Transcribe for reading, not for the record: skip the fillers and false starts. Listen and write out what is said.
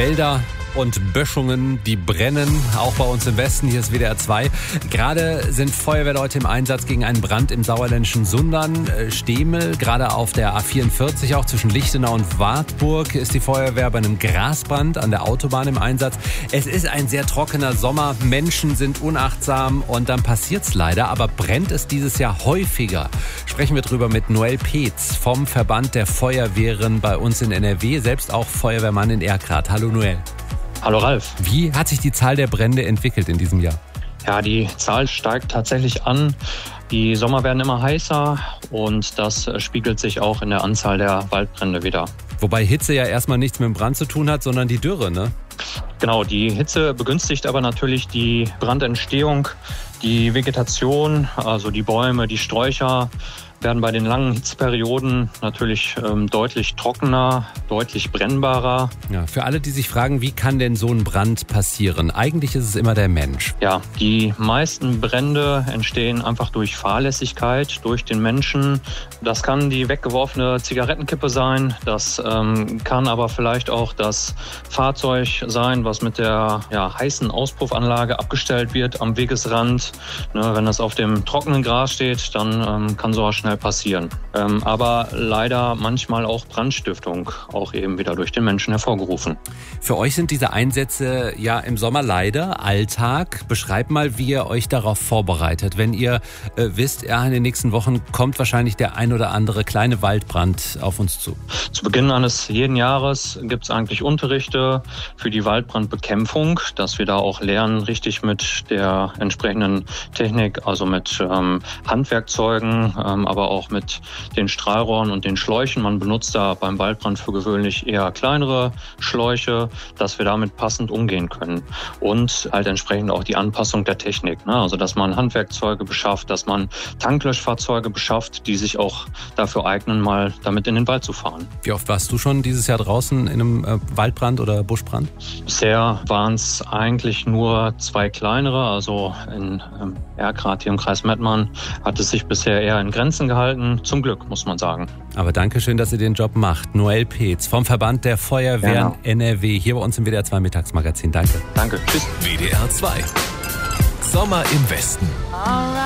Wälder und Böschungen, die brennen, auch bei uns im Westen. Hier ist WDR 2. Gerade sind Feuerwehrleute im Einsatz gegen einen Brand im sauerländischen Sundern, Stemel. Gerade auf der A44, auch zwischen Lichtenau und Wartburg, ist die Feuerwehr bei einem Grasbrand an der Autobahn im Einsatz. Es ist ein sehr trockener Sommer, Menschen sind unachtsam und dann passiert's leider. Aber brennt es dieses Jahr häufiger? Sprechen wir drüber mit Noel Peetz vom Verband der Feuerwehren bei uns in NRW, selbst auch Feuerwehrmann in Erkrath. Hallo Noel. Hallo Ralf. Wie hat sich die Zahl der Brände entwickelt in diesem Jahr? Ja, die Zahl steigt tatsächlich an. Die Sommer werden immer heißer und das spiegelt sich auch in der Anzahl der Waldbrände wieder. Wobei Hitze ja erstmal nichts mit dem Brand zu tun hat, sondern die Dürre, ne? Genau, die Hitze begünstigt aber natürlich die Brandentstehung. Die Vegetation, also die Bäume, die Sträucher, werden bei den langen Hitzeperioden natürlich deutlich trockener, deutlich brennbarer. Ja, für alle, die sich fragen, wie kann denn so ein Brand passieren? Eigentlich ist es immer der Mensch. Ja, die meisten Brände entstehen einfach durch Fahrlässigkeit, durch den Menschen. Das kann die weggeworfene Zigarettenkippe sein, das kann aber vielleicht auch das Fahrzeug sein, was mit der heißen Auspuffanlage abgestellt wird am Wegesrand. Ne, wenn das auf dem trockenen Gras steht, dann kann sowas schnell passieren. Aber leider manchmal auch Brandstiftung, auch eben wieder durch den Menschen hervorgerufen. Für euch sind diese Einsätze ja im Sommer leider Alltag. Beschreibt mal, wie ihr euch darauf vorbereitet. Wenn ihr wisst, in den nächsten Wochen kommt wahrscheinlich der ein oder andere kleine Waldbrand auf uns zu. Zu Beginn eines jeden Jahres gibt es eigentlich Unterrichte für die Waldbrandbekämpfung, dass wir da auch lernen, richtig mit der entsprechenden Technik, also mit Handwerkzeugen, aber auch mit den Strahlrohren und den Schläuchen. Man benutzt da beim Waldbrand für gewöhnlich eher kleinere Schläuche, dass wir damit passend umgehen können. Und halt entsprechend auch die Anpassung der Technik. Ne? Also dass man Handwerkzeuge beschafft, dass man Tanklöschfahrzeuge beschafft, die sich auch dafür eignen, mal damit in den Wald zu fahren. Wie oft warst du schon dieses Jahr draußen in einem Waldbrand oder Buschbrand? Bisher waren es eigentlich nur 2 kleinere. Also in Erkrath hier im Kreis Mettmann hat es sich bisher eher in Grenzen gehalten. Zum Glück, muss man sagen. Aber danke schön, dass ihr den Job macht. Noel Peetz vom Verband der Feuerwehren NRW hier bei uns im WDR 2 Mittagsmagazin. Danke. Danke. Tschüss. WDR 2. Sommer im Westen.